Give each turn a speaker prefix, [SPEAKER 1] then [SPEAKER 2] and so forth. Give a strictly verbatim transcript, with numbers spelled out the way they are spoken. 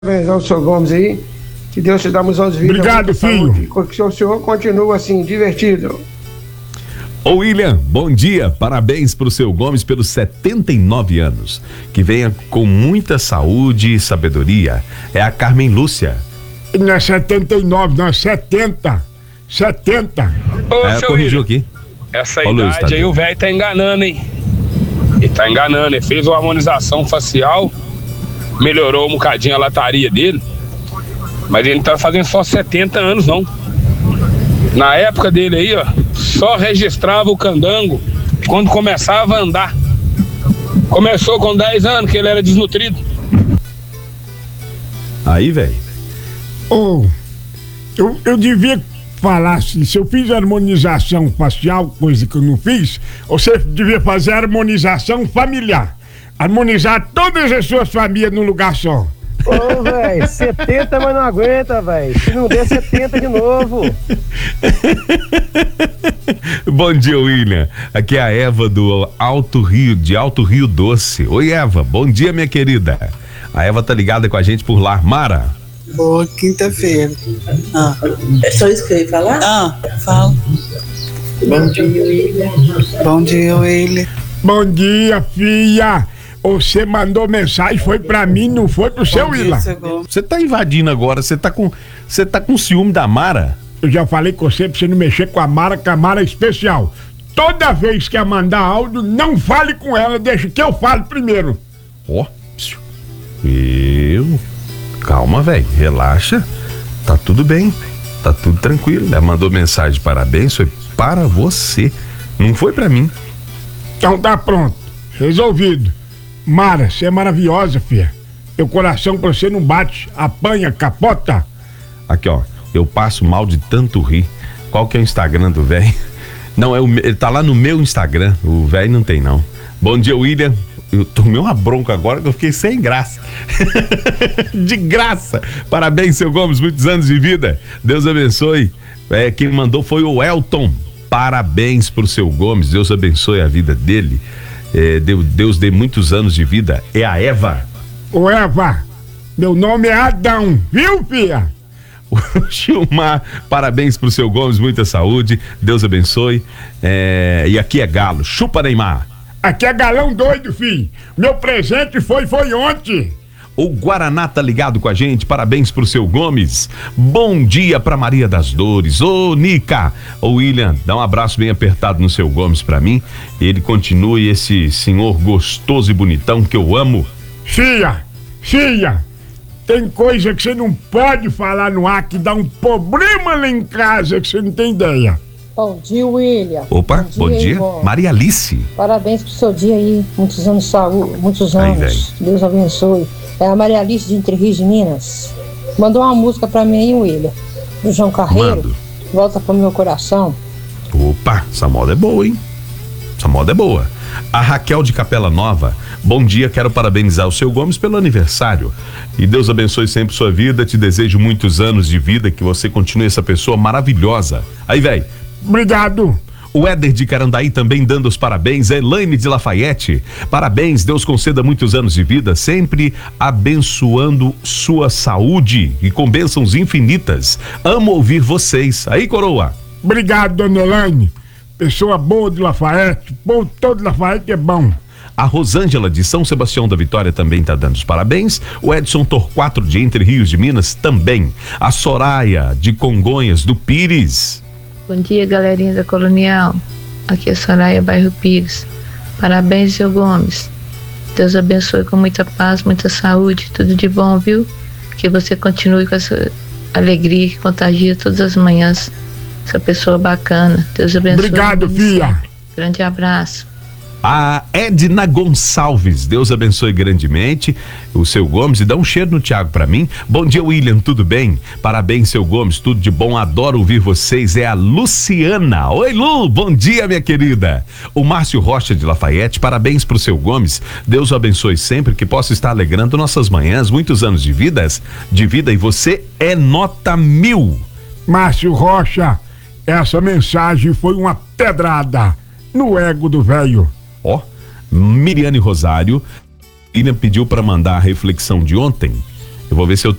[SPEAKER 1] Parabéns ao senhor Gomes aí. Que Deus te dá muitos anos de vida.
[SPEAKER 2] Obrigado, filho.
[SPEAKER 1] Que o senhor continue assim, divertido.
[SPEAKER 3] Ô William, bom dia, parabéns pro seu Gomes pelos setenta e nove anos, que venha com muita saúde e sabedoria. É a Carmen Lúcia.
[SPEAKER 2] Não é setenta e nove, não é setenta, setenta.
[SPEAKER 4] Ô,
[SPEAKER 3] É,
[SPEAKER 4] seu
[SPEAKER 3] corrigiu
[SPEAKER 4] William,
[SPEAKER 3] aqui.
[SPEAKER 4] essa
[SPEAKER 3] Ô, Luiz,
[SPEAKER 4] idade
[SPEAKER 3] tá
[SPEAKER 4] aí
[SPEAKER 3] bem.
[SPEAKER 4] o velho tá enganando, hein? Ele tá enganando, ele fez uma harmonização facial, melhorou um bocadinho a lataria dele, mas ele não tá fazendo só setenta anos, não. Na época dele aí, ó, só registrava o candango quando começava a andar. Começou com dez anos, que ele era desnutrido.
[SPEAKER 3] Aí, velho.
[SPEAKER 2] Oh, eu, eu devia falar assim, se eu fiz harmonização facial, coisa que eu não fiz, você devia fazer harmonização familiar. Harmonizar todas as suas famílias num lugar só.
[SPEAKER 5] Ô, velho, setenta, mas não aguenta, velho. Se não der setenta de novo.
[SPEAKER 3] Bom dia, William. Aqui é a Eva do Alto Rio, de Alto Rio Doce. Oi, Eva. Bom dia, minha querida. A Eva tá ligada com a gente por lá. Mara.
[SPEAKER 6] Boa quinta-feira. Ah.
[SPEAKER 7] É só isso que eu ia falar?
[SPEAKER 6] Ah, fala.
[SPEAKER 7] Bom dia, William.
[SPEAKER 6] Bom dia, William.
[SPEAKER 2] Bom dia, filha. Você mandou mensagem, foi pra mim, não foi pro seu
[SPEAKER 6] Bom dia,
[SPEAKER 2] William.
[SPEAKER 6] seu Gomes.
[SPEAKER 3] Você tá invadindo agora, você tá com você tá com ciúme da Mara?
[SPEAKER 2] Eu já falei com você pra você não mexer com a Mara, que a Mara é especial. Toda vez que ela mandar áudio, não fale com ela, deixa que eu fale primeiro.
[SPEAKER 3] Ó. Eu. Calma, velho. Relaxa. Tá tudo bem. Tá tudo tranquilo. Ela mandou mensagem de parabéns, foi para você. Não foi pra mim.
[SPEAKER 2] Então tá pronto, resolvido. Mara, você é maravilhosa, filha. Meu coração pra você não bate, apanha, capota.
[SPEAKER 3] Aqui, ó. Eu passo mal de tanto rir. Qual que é o Instagram do velho? Não, é o, ele tá lá no meu Instagram. O velho não tem, não. Bom dia, William. Eu tomei uma bronca agora que eu fiquei sem graça. De graça. Parabéns, seu Gomes, muitos anos de vida. Deus abençoe. É, quem mandou foi o Elton. Parabéns pro seu Gomes. Deus abençoe a vida dele. É, Deus, Deus dê muitos anos de vida. É a Eva.
[SPEAKER 2] Ô Eva, meu nome é Adão, viu, filha?
[SPEAKER 3] O Gilmar, parabéns pro seu Gomes, muita saúde. Deus abençoe. É, e aqui é Galo. Chupa, Neymar.
[SPEAKER 2] Aqui é galão doido, filho. Meu presente foi, foi ontem.
[SPEAKER 3] O Guaraná tá ligado com a gente, parabéns pro seu Gomes. Bom dia pra Maria das Dores. Ô, Nica, ô William, dá um abraço bem apertado no seu Gomes pra mim. Ele continue esse senhor gostoso e bonitão que eu amo.
[SPEAKER 2] Filha, filha, tem coisa que você não pode falar no ar que dá um problema lá em casa que você não tem ideia.
[SPEAKER 8] Bom dia, William.
[SPEAKER 3] Opa, bom dia, bom dia.
[SPEAKER 8] Irmão.
[SPEAKER 3] Maria Alice.
[SPEAKER 8] Parabéns pro seu dia aí. Muitos anos de saúde, muitos
[SPEAKER 3] Aí,
[SPEAKER 8] anos.
[SPEAKER 3] velho.
[SPEAKER 8] Deus abençoe. É a Maria Alice de Entre Rios de Minas. Mandou uma música pra mim aí, William. Do João Carreiro.
[SPEAKER 3] Mando.
[SPEAKER 8] Volta pro meu coração.
[SPEAKER 3] Opa, essa moda é boa, hein? Essa moda é boa. A Raquel de Capela Nova, bom dia, quero parabenizar o seu Gomes pelo aniversário. E Deus abençoe sempre sua vida, te desejo muitos anos de vida, que você continue essa pessoa maravilhosa. Aí, velho.
[SPEAKER 2] Obrigado.
[SPEAKER 3] O Éder de Carandaí também dando os parabéns. A Elaine de Lafayette, parabéns, Deus conceda muitos anos de vida, sempre abençoando sua saúde e com bênçãos infinitas. Amo ouvir vocês. Aí, coroa.
[SPEAKER 2] Obrigado, dona Elaine. Pessoa boa de Lafayette, povo todo de Lafayette é bom.
[SPEAKER 3] A Rosângela de São Sebastião da Vitória também tá dando os parabéns. O Edson Torquato de Entre Rios de Minas também. A Soraya de Congonhas do Pires.
[SPEAKER 9] Bom dia, galerinha da Colonial. Aqui é Soraya, bairro Pires. Parabéns, seu Gomes. Deus abençoe com muita paz, muita saúde, tudo de bom, viu? Que você continue com essa alegria que contagia todas as manhãs. Essa pessoa bacana. Deus abençoe.
[SPEAKER 2] Obrigado, filha.
[SPEAKER 9] Grande abraço.
[SPEAKER 3] A Edna Gonçalves, Deus abençoe grandemente o seu Gomes e dá um cheiro no Thiago pra mim. Bom dia, William, tudo bem? Parabéns, seu Gomes, tudo de bom, adoro ouvir vocês. É a Luciana. Oi, Lu, bom dia, minha querida. O Márcio Rocha de Lafayette, parabéns pro seu Gomes. Deus o abençoe sempre, que possa estar alegrando nossas manhãs, muitos anos de vidas, de vida, e você é nota mil.
[SPEAKER 2] Márcio Rocha, essa mensagem foi uma pedrada no ego do velho.
[SPEAKER 3] Ó, Miriane Rosário, William pediu para mandar a reflexão de ontem. Eu vou ver se eu